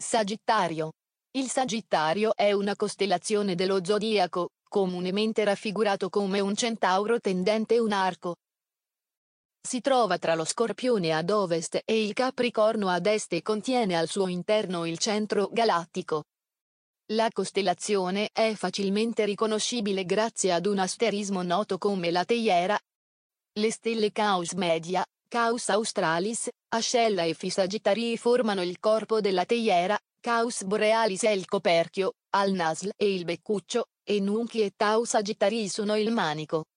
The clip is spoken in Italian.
Sagittario. Il Sagittario è una costellazione dello zodiaco, comunemente raffigurato come un centauro tendente un arco. Si trova tra lo Scorpione ad ovest e il Capricorno ad est e contiene al suo interno il centro galattico. La costellazione è facilmente riconoscibile grazie ad un asterismo noto come la teiera. Le stelle Caus Media, Caus Australis, Ascella e Phi Sagittarii formano il corpo della teiera, Caus Borealis è il coperchio, Al-Nasl e il beccuccio, e Nunchi e Tau Sagittarii sono il manico.